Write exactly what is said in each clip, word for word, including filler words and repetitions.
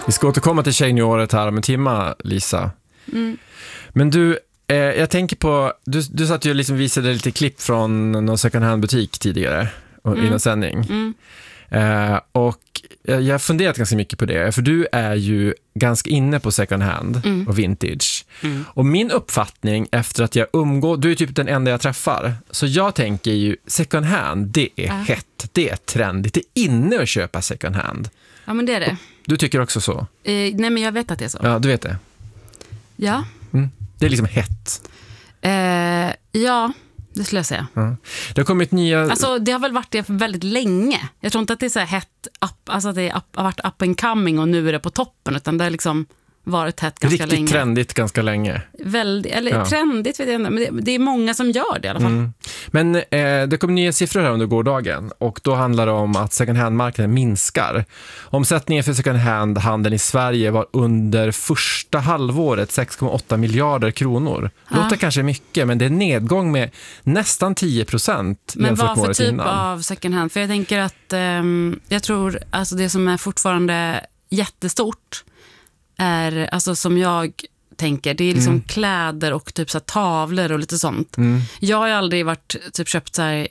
Vi ska återkomma till tjejnyåret här om en timma, Lisa. Mm. Men du, eh, jag tänker på, du, du satt ju och liksom visade lite klipp från någon second hand-butik tidigare mm. i någon sändning. Mm. Eh, och jag har funderat ganska mycket på det, för du är ju ganska inne på second hand mm. och vintage. Mm. Och min uppfattning efter att jag umgår, du är typ den enda jag träffar, så jag tänker ju second hand, det är äh. hett, det är trendigt, det är inne att köpa second hand. Ja, men det är det. Och du tycker också så? Eh, nej, men jag vet att det är så. Ja, du vet det. Ja. Mm. Det är liksom hett. Eh, ja, det skulle jag säga. Ja. Det har kommit nya... Alltså, det har väl varit det för väldigt länge. Jag tror inte att det är så här hett, up, alltså att det är up, har varit up and coming och nu är det på toppen, utan det har liksom varit hett ganska Riktigt länge. Riktigt trendigt ganska länge. Väldigt, eller ja. trendigt vet jag inte, men det, det är många som gör det i alla fall. Mm. Men eh, det kom nya siffror här under gårdagen, och då handlar det om att second hand-marknaden minskar. Omsättningen för second hand-handeln i Sverige var under första halvåret sex komma åtta miljarder kronor. Ja. Låter kanske mycket, men det är nedgång med nästan tio procent men vad för typ innan. Av second hand? För jag tänker att um, jag tror alltså det som är fortfarande jättestort är, alltså som jag tänker, det är liksom mm. kläder och typ så här tavlor och lite sånt. Mm. Jag har ju aldrig varit typ köpt så här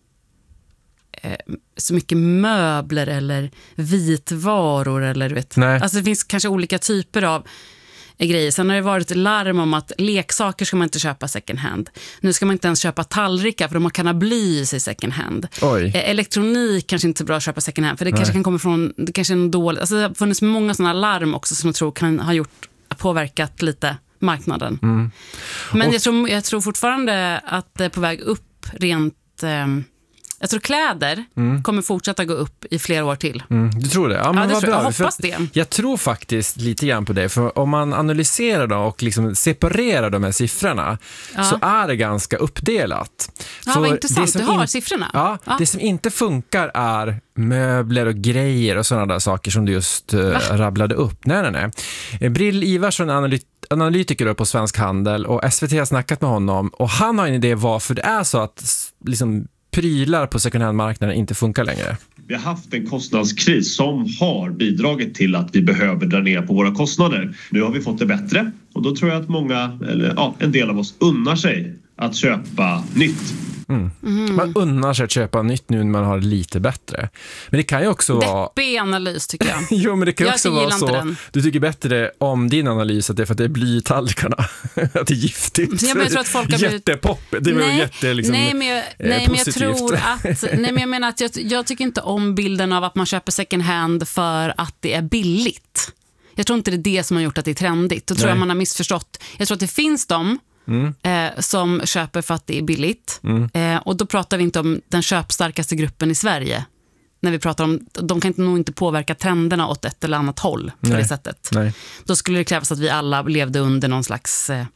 eh, så mycket möbler eller vitvaror eller du vet. Nej. Alltså det finns kanske olika typer av eh, grejer. Sen har det varit larm om att leksaker ska man inte köpa second hand. Nu ska man inte ens köpa tallrikar för de kan ha bly i sig second hand. Oj. Eh, elektronik kanske inte är bra att köpa second hand för det Nej. kanske kan komma från, det kanske är en dålig, alltså det har funnits många sådana larm också som jag tror kan ha gjort påverkat lite marknaden. Mm. Men och, jag, tror, jag tror fortfarande att det är på väg upp rent... Eh, jag tror kläder mm. kommer fortsätta gå upp i flera år till. Mm. Du tror det? Ja, men ja, det vad tror, bra. jag hoppas för det. Jag tror faktiskt lite grann på det. För om man analyserar då och liksom separerar de här siffrorna ja. så är det ganska uppdelat. Ja, för vad intressant. Du har in, siffrorna. Ja, ja, det som inte funkar är möbler och grejer och sådana där saker som du just uh, rabblade upp. Nej, nej, nej. Brill Ivarsson, analyt analytiker på Svensk Handel, och S V T har snackat med honom, och han har en idé varför det är så att liksom prylar på second hand-marknaden inte funkar längre. Vi har haft en kostnadskris som har bidragit till att vi behöver dra ner på våra kostnader. Nu har vi fått det bättre, och då tror jag att många, eller ja, en del av oss unnar sig att köpa nytt. Mm. Mm. Man unnar sig att köpa nytt nu när man har det lite bättre. Men det kan ju också vara... Deppig analys tycker jag. Jo, men det kan jag också vara så. Den. Du tycker bättre om din analys att det är för att det är bly i tallrikarna. Att det är giftigt. Ja, men jag tror att folk har blivit... Jättepopp. Det var nej, jätte liksom, nej, men jag, nej, men jag tror att... Nej, men jag menar att jag, jag tycker inte om bilden av att man köper second hand för att det är billigt. Jag tror inte det är det som har gjort att det är trendigt. Då tror nej. jag man har missförstått. Jag tror att det finns de Mm. Eh, som köper för att det är billigt. Mm. Eh, och då pratar vi inte om den köpstarkaste gruppen i Sverige. När vi pratar om, de kan inte, nog inte påverka trenderna åt ett eller annat håll på Nej. det sättet. Nej. Då skulle det krävas att vi alla levde under någon slags eh,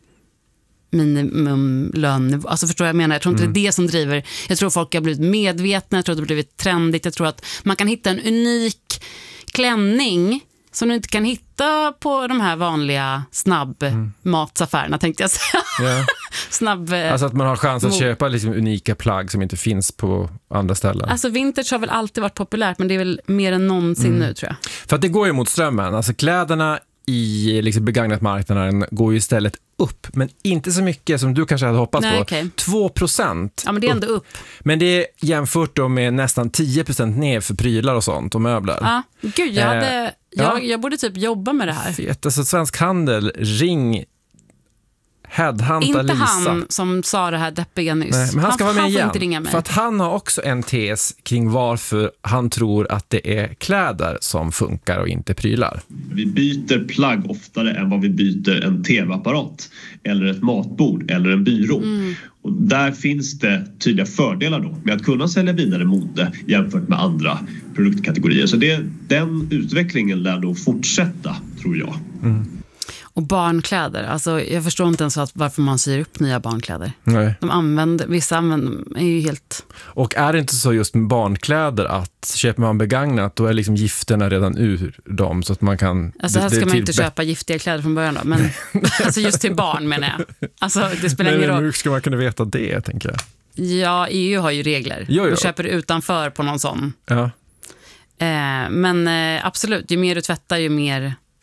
minimumlön. Alltså förstår jag menar, jag tror inte mm. det är det som driver. Jag tror folk har blivit medvetna, jag tror att det har blivit trendigt. Jag tror att man kan hitta en unik klänning som du inte kan hitta på de här vanliga snabbmatsaffärerna, mm. tänkte jag säga. Yeah. Snabb, alltså att man har chans att köpa liksom unika plagg som inte finns på andra ställen. Alltså vintage har väl alltid varit populärt, men det är väl mer än någonsin mm. nu tror jag. För att det går ju mot strömmen. Alltså kläderna i liksom begagnat marknaden går ju istället upp, men inte så mycket som du kanske hade hoppats Nej, på. Okay. två procent. Ja, men det är ändå upp. Men det är jämfört då med nästan tio procent ner för prylar och sånt och möbler. Ja, gud, jag, hade, eh, jag, ja. jag borde typ jobba med det här. Fet. Alltså Svensk Handel, ring headhunta inte Lisa. Han som sa det här deppiga nyss. Nej, men han ska han, vara med han igen. Inte ringa mig. För att han har också en tes kring varför han tror att det är kläder som funkar och inte prylar. Vi byter plagg oftare än vad vi byter en tv-apparat eller ett matbord eller en byrå. Mm. Och där finns det tydliga fördelar då med att kunna sälja vidare mode jämfört med andra produktkategorier. Så det, den utvecklingen lär då fortsätta, tror jag. Mm. Och barnkläder, alltså jag förstår inte ens varför man syr upp nya barnkläder. Nej. De använder, vissa använder, är ju helt... Och är det inte så just med barnkläder att köper man begagnat, då är liksom gifterna redan ur dem så att man kan... Alltså här ska det, det man inte be- köpa giftiga kläder från början då, men alltså just till barn menar jag. Alltså det spelar ingen roll. Hur ska man kunna veta det, tänker jag? Ja, E U har ju regler. Jo, jo. Du köper utanför på någon sån. Ja. Eh, men eh, absolut, ju mer du tvättar ju mer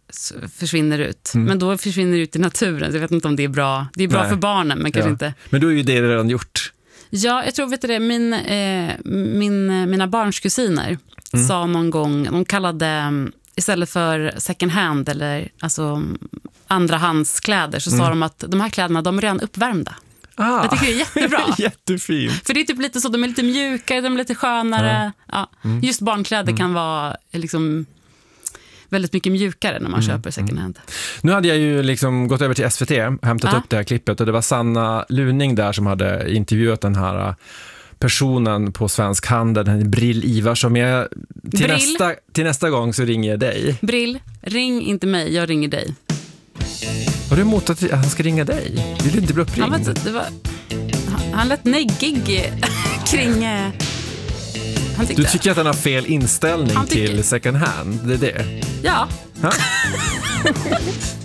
försvinner ut. Mm. Men då försvinner det ut i naturen. Så jag vet inte om det är bra. Det är bra Nej. för barnen, men kanske ja. inte. Men då är ju det redan gjort. Ja, jag tror, vet du det, min, eh, min, mina barns kusiner mm. sa någon gång, de kallade istället för second hand eller alltså andrahandskläder så mm. sa de att de här kläderna, de är redan uppvärmda. Ah. Jag tycker det är jättebra. Jättefint. För det är typ lite så, de är lite mjukare, de är lite skönare. Ja. Ja. Mm. Just barnkläder mm. kan vara liksom väldigt mycket mjukare när man mm. köper second hand. Nu hade jag ju liksom gått över till S V T och hämtat ah. upp det här klippet och det var Sanna Luning där som hade intervjuat den här personen på Svensk Handel, den Brill Ivarsson. Jag, till, nästa, till nästa gång så ringer jag dig. Brill, ring inte mig, jag ringer dig. Har du emot att han ska ringa dig? Vill du inte bli uppringd? Han, var, det var, han, han lät neggig kring... Han du tycker att han har fel inställning tycker, till second hand? Det är det? Ja.